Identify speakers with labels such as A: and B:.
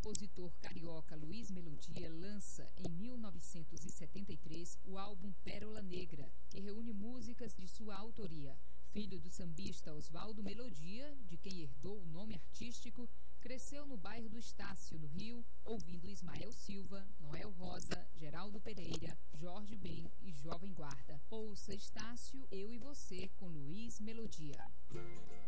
A: compositor carioca Luiz Melodia lança em 1973 o álbum Pérola Negra, que reúne músicas de sua autoria. Filho do sambista Oswaldo Melodia, de quem herdou o nome artístico, cresceu no bairro do Estácio, no Rio, ouvindo Ismael Silva, Noel Rosa, Geraldo Pereira, Jorge Ben e Jovem Guarda. Ouça Estácio, Eu e Você, com Luiz Melodia.